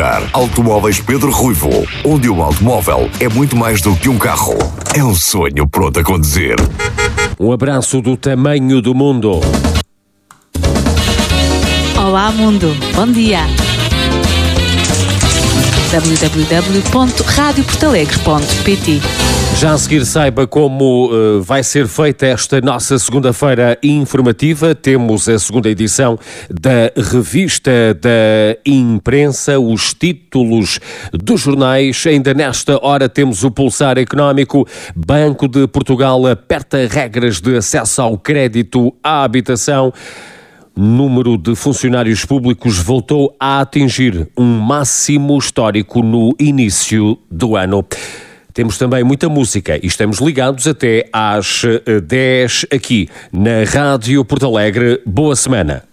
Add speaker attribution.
Speaker 1: Autocar Automóveis Pedro Ruivo, onde o automóvel é muito mais do que um carro. É um sonho pronto a conduzir.
Speaker 2: Um abraço do tamanho do mundo.
Speaker 3: Olá, mundo. Bom dia. www.radioportalegre.pt.
Speaker 2: Já a seguir saiba como vai ser feita esta nossa segunda-feira informativa. Temos a segunda edição da Revista da Imprensa, os títulos dos jornais. Ainda nesta hora temos o Pulsar Económico. Banco de Portugal aperta regras de acesso ao crédito à habitação. Número de funcionários públicos voltou a atingir um máximo histórico no início do ano. Temos também muita música e estamos ligados até às 10 aqui na Rádio Porto Alegre. Boa semana.